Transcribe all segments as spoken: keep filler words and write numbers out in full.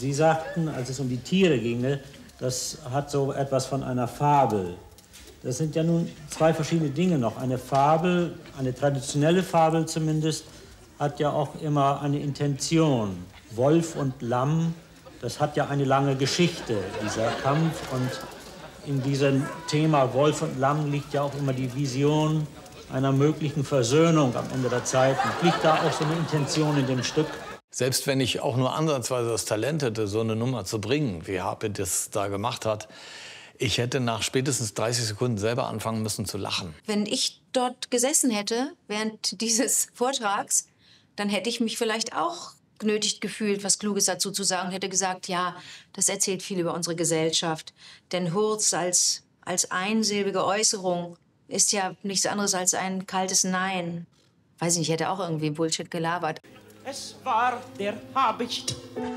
Sie sagten, als es um die Tiere ginge, das hat so etwas von einer Fabel. Das sind ja nun zwei verschiedene Dinge noch. Eine Fabel, eine traditionelle Fabel zumindest, hat ja auch immer eine Intention. Wolf und Lamm, das hat ja eine lange Geschichte, dieser Kampf. Und in diesem Thema Wolf und Lamm liegt ja auch immer die Vision einer möglichen Versöhnung am Ende der Zeit. Und liegt da auch so eine Intention in dem Stück? Selbst wenn ich auch nur ansatzweise das Talent hätte, so eine Nummer zu bringen, wie Harpe das da gemacht hat, ich hätte nach spätestens dreißig Sekunden selber anfangen müssen zu lachen. Wenn ich dort gesessen hätte während dieses Vortrags, dann hätte ich mich vielleicht auch genötigt gefühlt, was Kluges dazu zu sagen, hätte gesagt, ja, das erzählt viel über unsere Gesellschaft. Denn Hurz als, als einsilbige Äußerung ist ja nichts anderes als ein kaltes Nein. Weiß nicht, ich hätte auch irgendwie Bullshit gelabert. Es war der Habicht.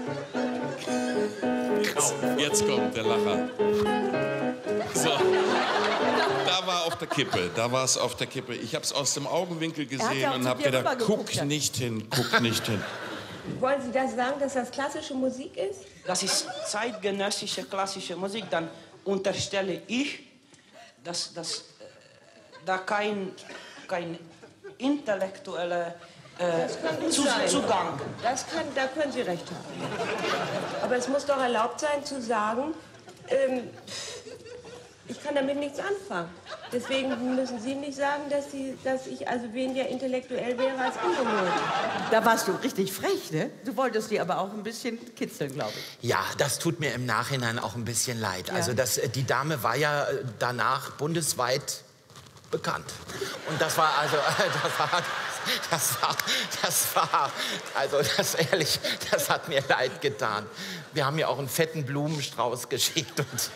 Jetzt, jetzt kommt der Lacher. So. Da war auf der Kippe, da war es auf der Kippe. Ich habe es aus dem Augenwinkel gesehen ja und habe gedacht, guck nicht hin, guck nicht hin. Wollen Sie das sagen, dass das klassische Musik ist? Das ist zeitgenössische klassische Musik. Dann unterstelle ich, dass, dass äh, da kein, kein intellektueller äh, Zu Zugang. Das kann, da können Sie recht haben. Aber es muss doch erlaubt sein zu sagen, ähm, ich kann damit nichts anfangen. Deswegen müssen Sie nicht sagen, dass, Sie, dass ich also weniger intellektuell wäre als andere Leute. Da warst du richtig frech, ne? Du wolltest die aber auch ein bisschen kitzeln, glaube ich. Ja, das tut mir im Nachhinein auch ein bisschen leid. Ja. Also das, die Dame war ja danach bundesweit bekannt. Und das war also, das war, das war, das war, also das ehrlich, das hat mir leid getan. Wir haben ja auch einen fetten Blumenstrauß geschickt und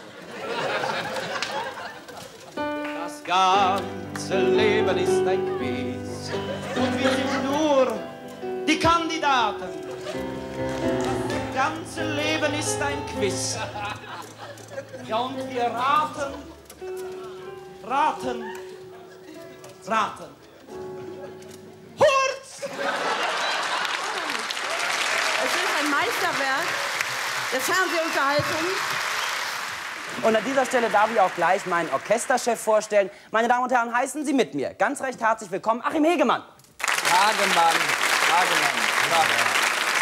Das ganze Leben ist ein Quiz und wir sind nur die Kandidaten. Das ganze Leben ist ein Quiz. Ja, und wir raten, raten, raten. Hurz! Es ist ein Meisterwerk der Fernsehunterhaltung. Und an dieser Stelle darf ich auch gleich meinen Orchesterchef vorstellen. Meine Damen und Herren, heißen Sie mit mir ganz recht herzlich willkommen Achim Hegemann. Hagemann, Hagemann, ja.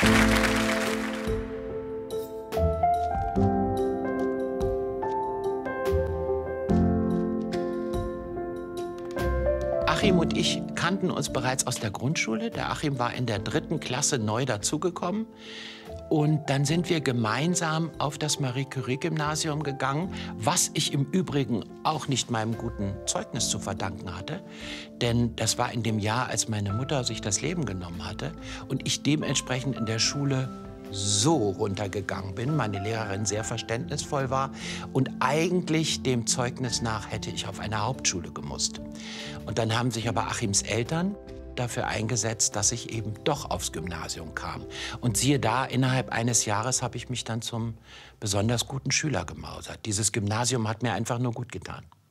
Achim und ich kannten uns bereits aus der Grundschule. Der Achim war in der dritten Klasse neu dazugekommen. Und dann sind wir gemeinsam auf das Marie-Curie-Gymnasium gegangen, was ich im Übrigen auch nicht meinem guten Zeugnis zu verdanken hatte. Denn das war in dem Jahr, als meine Mutter sich das Leben genommen hatte und ich dementsprechend in der Schule so runtergegangen bin, meine Lehrerin sehr verständnisvoll war und eigentlich dem Zeugnis nach hätte ich auf eine Hauptschule gemusst. Und dann haben sich aber Achims Eltern dafür eingesetzt, dass ich eben doch aufs Gymnasium kam. Und siehe da, innerhalb eines Jahres habe ich mich dann zum besonders guten Schüler gemausert. Dieses Gymnasium hat mir einfach nur gut getan.